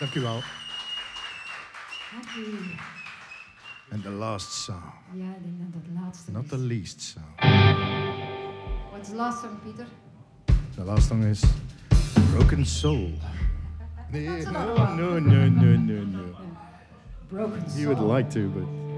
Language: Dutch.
Dank u wel. Dank u. And the last song. Ja, ik denk dat dat laatste Not is. the least song. What's the last song, Peter? The last song is Broken Soul. That's another No, one. no, no, no, no, no. Broken Soul. You would like to, but